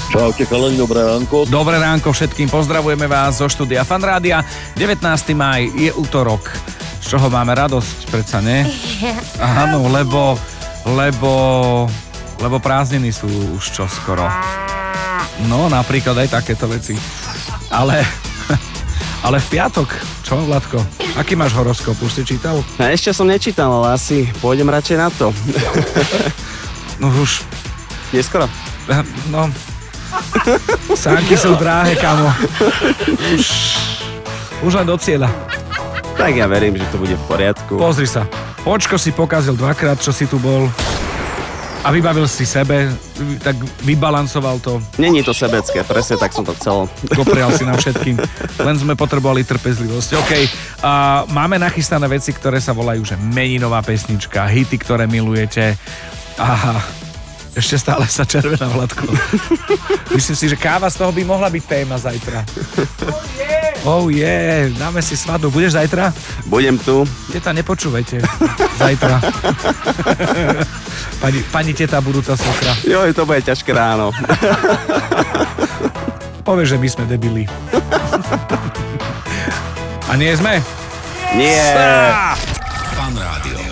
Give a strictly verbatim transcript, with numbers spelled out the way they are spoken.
Čaute chalani, dobré ránko. Dobré ránko všetkým, pozdravujeme vás zo štúdia Fan Rádia. devätnásteho mája je útorok, z čoho máme radosť, predsa nie? Áno, lebo, lebo, lebo prázdniny sú už čoskoro. No, napríklad aj takéto veci. Ale, ale v piatok, čo, Vladko? Aký máš horoskop, už si čítal? Ja ešte som nečítal, ale asi pôjdem radšej na to. No už, Neskoro? no... Sánky sú dráhe, kamo. Už, už len do cieľa. Tak ja verím, že to bude v poriadku. Pozri sa. Počko si pokazil dvakrát, čo si tu bol. A vybavil si sebe, tak vybalancoval to. Není to sebecké, presne tak som to chcel. Doprial si nám všetkým. Len sme potrebovali trpezlivosť. OK. A máme nachystané veci, ktoré sa volajú, že meninová pesnička, hity, ktoré milujete. Aha. Ešte stále sa červená, Vladko. Myslím si, že káva z toho by mohla byť téma zajtra. Oh yeah, dáme si svadbu. Budeš zajtra? Budem tu. Teta, nepočúvajte. Zajtra. Pani, pani teta, budúca svokra. Joj, to bude ťažké ráno. Povieš, že my sme debili. A nie sme? Nie. Stá! Fan Rádio.